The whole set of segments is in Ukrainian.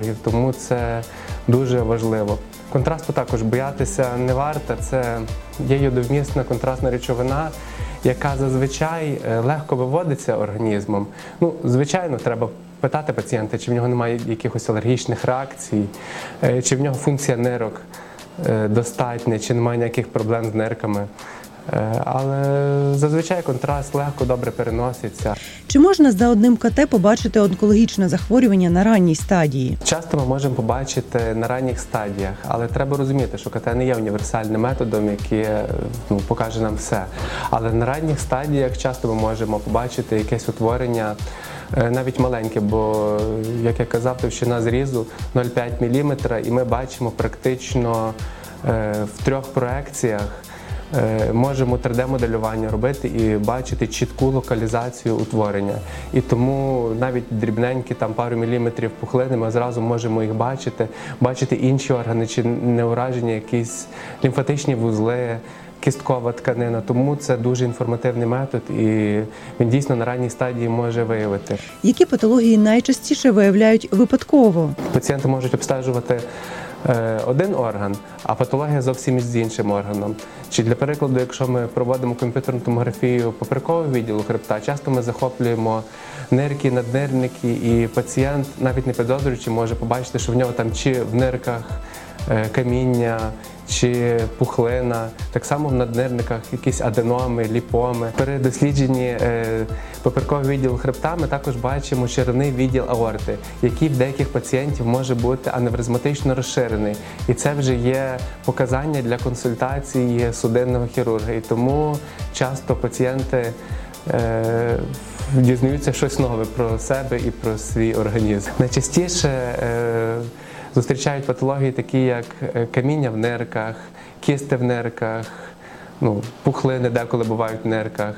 Тому це дуже важливо. Контрасту також боятися не варто. Це є йодовмісна контрастна речовина, яка зазвичай легко виводиться організмом. Звичайно, треба питати пацієнта, чи в нього немає якихось алергічних реакцій, чи в нього функція нирок достатня, чи немає ніяких проблем з нирками. Але зазвичай контраст легко, добре переноситься. Чи можна за одним КТ побачити онкологічне захворювання на ранній стадії? Часто ми можемо побачити на ранніх стадіях, але треба розуміти, що КТ не є універсальним методом, який покаже нам все. Але на ранніх стадіях часто ми можемо побачити якесь утворення, навіть маленьке, бо, як я казав, товщина зрізу 0,5 мм, і ми бачимо практично в 3 проекціях, можемо 3D-моделювання робити і бачити чітку локалізацію утворення. І тому навіть дрібненькі, пару міліметрів пухлини, ми зразу можемо їх бачити інші органи, чи не уражені якісь лімфатичні вузли, кісткова тканина. Тому це дуже інформативний метод, і він дійсно на ранній стадії може виявити. Які патології найчастіше виявляють випадково? Пацієнти можуть обстежувати один орган, а патологія зовсім з іншим органом. Чи для прикладу, якщо ми проводимо комп'ютерну томографію поперекового відділу хребта, часто ми захоплюємо нирки, наднирники, і пацієнт, навіть не підозрюючи, може побачити, що в нього там чи в нирках каміння, чи пухлина, так само в наднирниках якісь аденоми, ліпоми. При дослідженні поперекового відділу хребта ми також бачимо черевний відділ аорти, який в деяких пацієнтів може бути аневризматично розширений. І це вже є показання для консультації судинного хірурга. І тому часто пацієнти дізнаються щось нове про себе і про свій організм. Найчастіше зустрічають патології такі, як каміння в нирках, кісти в нирках, пухлини деколи бувають в нирках,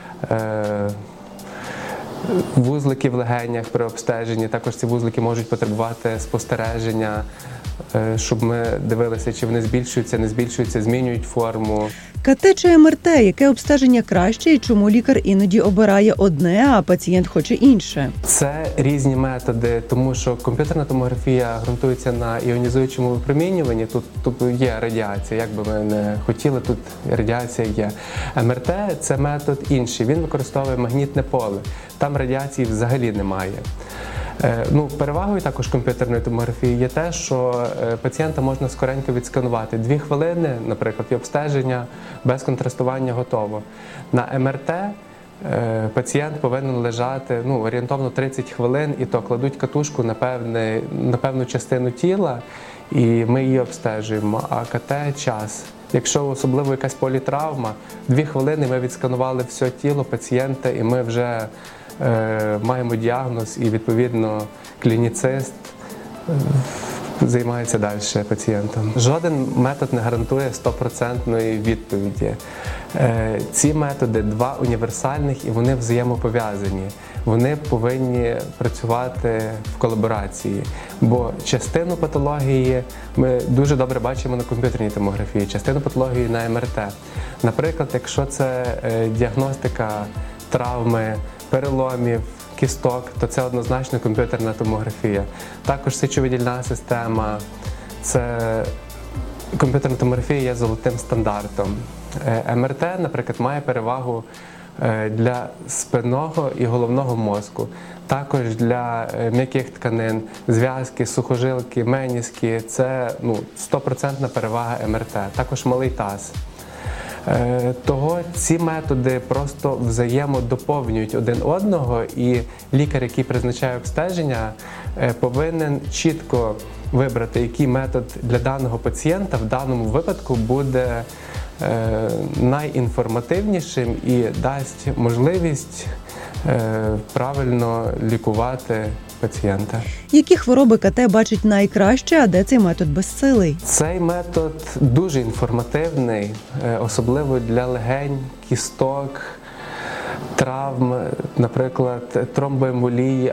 вузлики в легенях при обстеженні. Також ці вузлики можуть потребувати спостереження, щоб ми дивилися, чи вони збільшуються, не збільшуються, змінюють форму. КТ чи МРТ? Яке обстеження краще і чому лікар іноді обирає одне, а пацієнт хоче інше? Це різні методи, тому що комп'ютерна томографія ґрунтується на іонізуючому випромінюванні. Тут є радіація, як би ми не хотіли, тут радіація є. МРТ – це метод інший, він використовує магнітне поле. Там радіації взагалі немає. Перевагою також комп'ютерної томографії є те, що пацієнта можна скоренько відсканувати. 2 хвилини, наприклад, і обстеження без контрастування готово. На МРТ пацієнт повинен лежати орієнтовно 30 хвилин, і то кладуть катушку на певну частину тіла, і ми її обстежуємо, а КТ – час. Якщо особливо якась політравма, 2 хвилини ми відсканували все тіло пацієнта, і ми вже маємо діагноз, і відповідно клініцист займається далі пацієнтом. Жоден метод не гарантує 100% відповіді. Ці методи 2 універсальних, і вони взаємопов'язані. Вони повинні працювати в колаборації, бо частину патології ми дуже добре бачимо на комп'ютерній томографії, частину патології на МРТ. Наприклад, якщо це діагностика травми, переломів, кісток, то це однозначно комп'ютерна томографія. Також сечовидільна система, комп'ютерна томографія є золотим стандартом. МРТ, наприклад, має перевагу для спинного і головного мозку. Також для м'яких тканин, зв'язки, сухожилки, меніски – це 100% перевага МРТ. Також малий таз. Того ці методи просто взаємодоповнюють один одного, і лікар, який призначає обстеження, повинен чітко вибрати, який метод для даного пацієнта в даному випадку буде найінформативнішим і дасть можливість правильно лікувати пацієнта. Які хвороби КТ бачить найкраще, а де цей метод безсилий? Цей метод дуже інформативний, особливо для легень, кісток, травм, наприклад, тромбоемболії,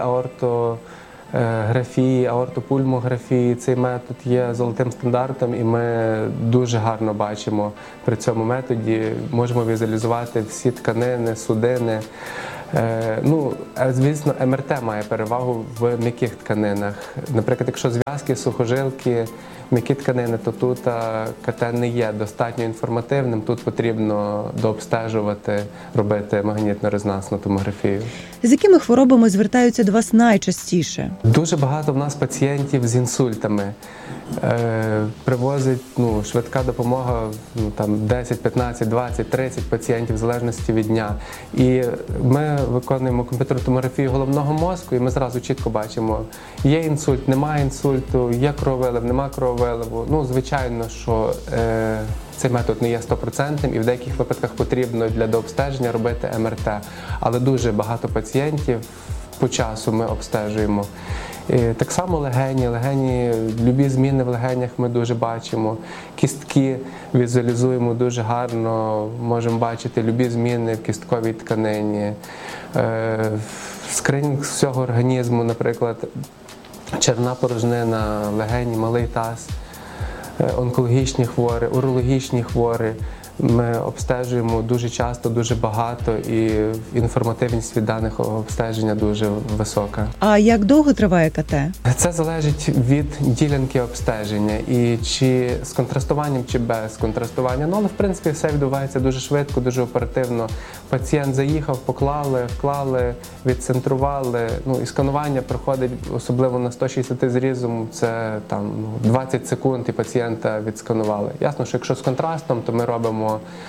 аортографії, аортопульмографії. Цей метод є золотим стандартом, і ми дуже гарно бачимо при цьому методі. Можемо візуалізувати всі тканини, судини. Звісно, МРТ має перевагу в м'яких тканинах. Наприклад, якщо зв'язки, сухожилки, м'які тканини, то тут КТ не є достатньо інформативним. Тут потрібно дообстежувати, робити магнітно-резонансну томографію. З якими хворобами звертаються до вас найчастіше? Дуже багато в нас пацієнтів з інсультами. Привозить швидка допомога, 10, 15, 20, 30 пацієнтів в залежності від дня. І ми виконуємо комп'ютерну томографію головного мозку, і ми зразу чітко бачимо, є інсульт, немає інсульту, є крововилив, немає крововиливу. Звичайно, що цей метод не є 100%, і в деяких випадках потрібно для дообстеження робити МРТ. Але дуже багато пацієнтів по часу ми обстежуємо. Так само легені, любі зміни в легенях ми дуже бачимо. Кістки візуалізуємо дуже гарно, можемо бачити любі зміни в кістковій тканині. Скринінг всього організму, наприклад, черевна порожнина, легені, малий таз, онкологічні хворі, урологічні хворі. Ми обстежуємо дуже часто, дуже багато, і інформативність від даних обстеження дуже висока. А як довго триває КТ? Це залежить від ділянки обстеження, і чи з контрастуванням, чи без контрастування. Але, в принципі, все відбувається дуже швидко, дуже оперативно. Пацієнт заїхав, поклали, вклали, відцентрували. І сканування проходить, особливо на 160 зрізом, це 20 секунд, і пацієнта відсканували. Ясно, що якщо з контрастом, то ми робимо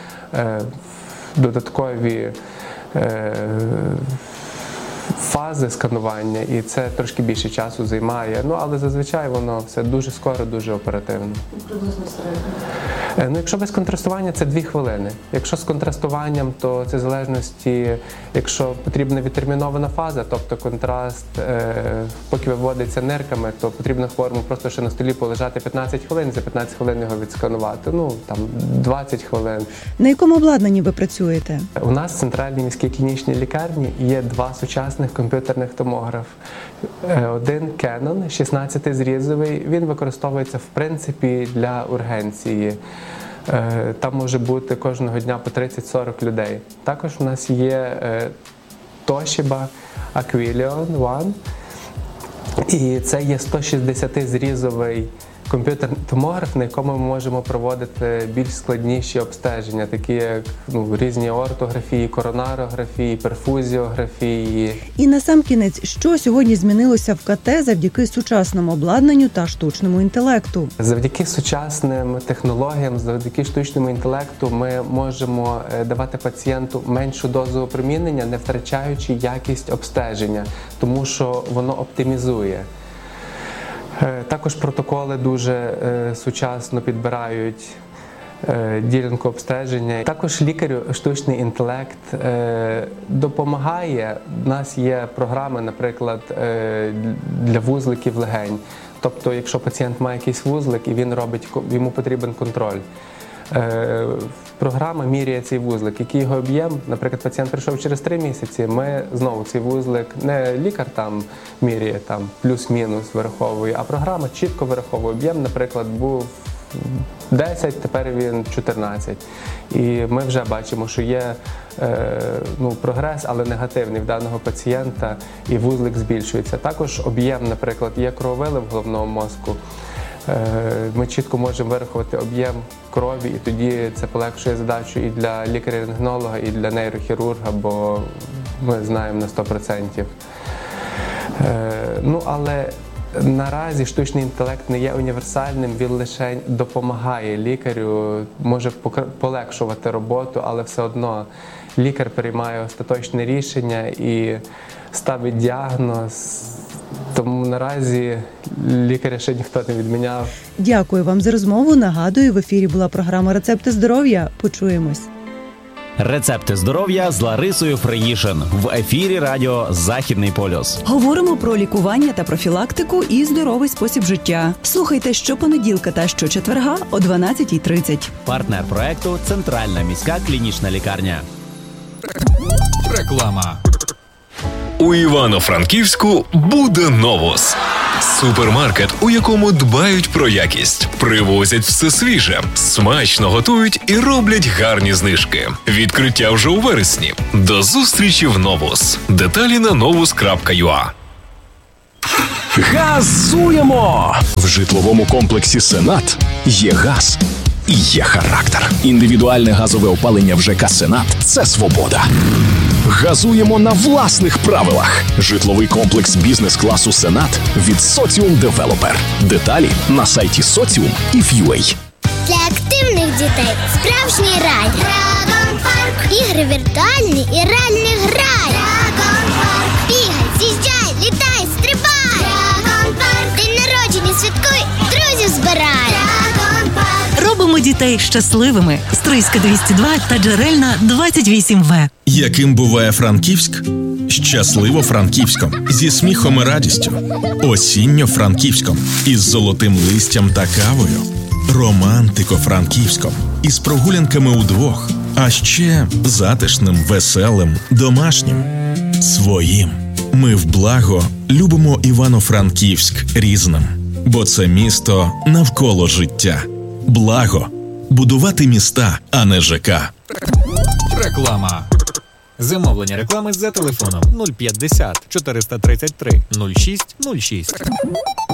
додаткові фази сканування, і це трошки більше часу займає. Але зазвичай воно все дуже скоро, дуже оперативно. Приблизно середньо? Якщо без контрастування, це 2 хвилини. Якщо з контрастуванням, то це в залежності, якщо потрібна відтермінована фаза, тобто контраст, поки виводиться нирками, то потрібно хворому просто ще на столі полежати 15 хвилин, за 15 хвилин його відсканувати. 20 хвилин. На якому обладнанні ви працюєте? У нас в Центральній міській клінічній лікарні є 2 сучасних комп'ютерних томограф. Один Canon, 16-зрізовий, він використовується, в принципі, для ургенції. Там може бути кожного дня по 30-40 людей. Також у нас є Toshiba Aquilion One, і це є 160-зрізовий комп'ютерний томограф, на якому ми можемо проводити більш складніші обстеження, такі як різні ортографії, коронарографії, перфузіографії. І насамкінець, що сьогодні змінилося в КТ завдяки сучасному обладнанню та штучному інтелекту? Завдяки сучасним технологіям, завдяки штучному інтелекту ми можемо давати пацієнту меншу дозу опромінення, не втрачаючи якість обстеження, тому що воно оптимізує. Також протоколи дуже сучасно підбирають ділянку обстеження. Також лікарю штучний інтелект допомагає. У нас є програми, наприклад, для вузликів легень. Тобто, якщо пацієнт має якийсь вузлик і він робить, йому потрібен контроль. Програма міряє цей вузлик, який його об'єм. Наприклад, пацієнт прийшов через 3 місяці, ми знову цей вузлик, не лікар міряє плюс-мінус вираховує, а програма чітко вираховує об'єм, наприклад, був 10, тепер він 14. І ми вже бачимо, що є прогрес, але негативний в даного пацієнта, і вузлик збільшується. Також об'єм, наприклад, є крововилив головного мозку. Ми чітко можемо вирахувати об'єм крові, і тоді це полегшує задачу і для лікаря-рентгенолога, і для нейрохірурга, бо ми знаємо на 100%. Але наразі штучний інтелект не є універсальним, він лише допомагає лікарю, може полегшувати роботу, але все одно лікар приймає остаточне рішення і ставить діагноз. Тому наразі лікаря ще ніхто не відміняв. Дякую вам за розмову. Нагадую, в ефірі була програма «Рецепти здоров'я». Почуємось. Рецепти здоров'я з Ларисою Фриїшин в ефірі радіо «Західний полюс». Говоримо про лікування та профілактику і здоровий спосіб життя. Слухайте щопонеділка та щочетверга о 12:30. Партнер проекту «Центральна міська клінічна лікарня». Реклама. У Івано-Франківську буде новус. Супермаркет, у якому дбають про якість, привозять все свіже, смачно готують і роблять гарні знижки. Відкриття вже у вересні. До зустрічі в Новус. Деталі на novus.ua. Газуємо! В житловому комплексі «Сенат» є газ і є характер. Індивідуальне газове опалення в ЖК «Сенат» – це свобода. Газуємо на власних правилах. Житловий комплекс бізнес-класу «Сенат» від Соціум Девелопер. Деталі на сайті Socium.if.ua. Для активних дітей справжній рай. Драгон Парк. Ігри віртуальні і реальний грай. Драгон Парк. Бігай, з'їжджай, літай, стрибай. Драгон Парк. День народження святкуй, друзів збирай. Драгон Парк. Робимо дітей щасливими. Стрийська 202 та Джерельна 28В. Яким буває Франківськ? Щасливо Франківськом, зі сміхом і радістю. Осінньо Франківськом, із золотим листям та кавою. Романтико Франківськом, із прогулянками удвох. А ще затишним, веселим, домашнім. Своїм. Ми в благо любимо Івано-Франківськ різним. Бо це місто навколо життя. Благо. Будувати міста, а не ЖК. Реклама. Замовлення реклами за телефоном 050 433 06 06.